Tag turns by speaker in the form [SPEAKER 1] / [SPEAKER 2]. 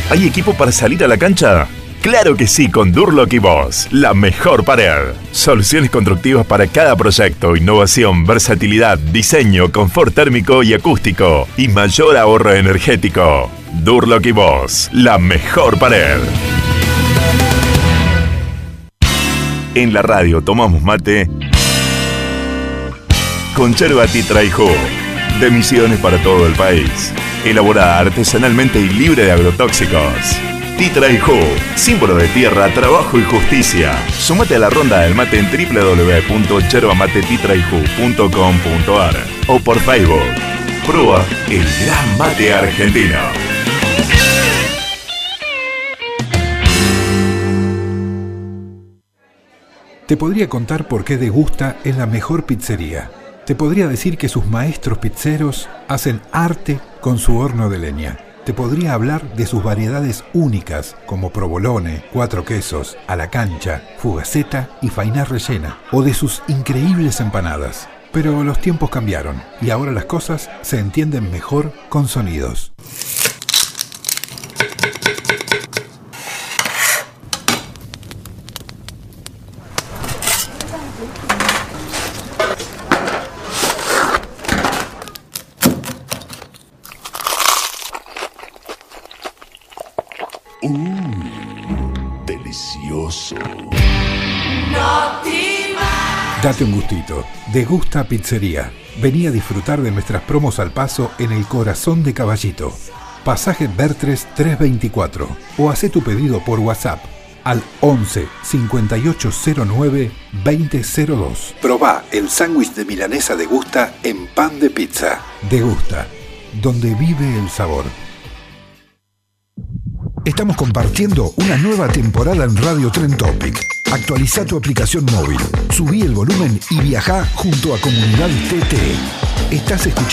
[SPEAKER 1] ¿Hay equipo para salir a la cancha? ¡Claro que sí! Con Durlock y Boss, la mejor pared. Soluciones constructivas para cada proyecto, innovación, versatilidad, diseño, confort térmico y acústico y mayor ahorro energético. Durlock y Boss, la mejor pared. En la radio tomamos mate con yerba Titra y Ju, de Misiones para todo el país. Elaborada artesanalmente y libre de agrotóxicos. Titra y Ju, símbolo de tierra, trabajo y justicia. Sumate a la ronda del mate en www.yerbamateTitraYju.com.ar o por Facebook. Prueba el gran mate argentino.
[SPEAKER 2] Te podría contar por qué Degusta es la mejor pizzería. Te podría decir que sus maestros pizzeros hacen arte con su horno de leña. Te podría hablar de sus variedades únicas como provolone, 4 quesos, a la cancha, fugaceta y fainá rellena, o de sus increíbles empanadas. Pero los tiempos cambiaron y ahora las cosas se entienden mejor con sonidos.
[SPEAKER 3] Delicioso.
[SPEAKER 2] Date un gustito. Degusta Pizzería. Vení a disfrutar de nuestras promos al paso en el corazón de Caballito. Pasaje Bertres 324. O hacé tu pedido por WhatsApp al 11 5809 2002. Probá el sándwich de milanesa Degusta en pan de pizza. Degusta, donde vive el sabor. Estamos compartiendo una nueva temporada en Radio Tren Topic. Actualiza tu aplicación móvil, subí el volumen y viajá junto a Comunidad TT. Estás escuchando